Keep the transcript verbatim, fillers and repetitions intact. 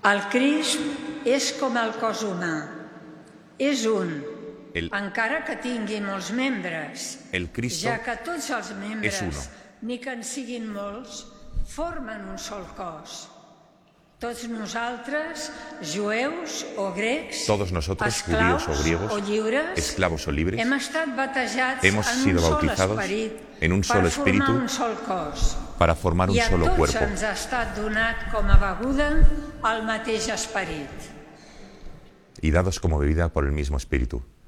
El Crist és com el cos humà, és un, El, encara que tingui molts membres, el Cristo ja que tots els membres, és uno. ni que en siguin molts, formen un sol cos. Tots nosaltres, jueus o grecs, Todos nosotros, esclaus judíos o griegos, o lliures, esclavos o libres, hem estat batejats hemos en sido un sol bautizados esperit en un solo per formar espíritu un sol cos. para formar un I a solo tots cuerpo. ens ha estat donat com a beguda el mateix esperit. Y dados como bebida por el mismo espíritu.